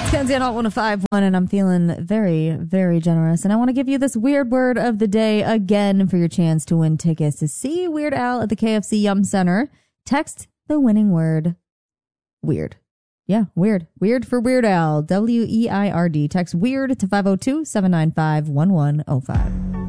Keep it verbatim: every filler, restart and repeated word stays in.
Kenzie on Alt one oh five point one, and I'm feeling very, very generous. And I want to give you this weird word of the day again for your chance to win tickets to see Weird Al at the K F C Yum Center. Text the winning word weird. Yeah, weird. Weird for Weird Al. W E I R D. Text weird to five oh two, seven nine five, one one oh five.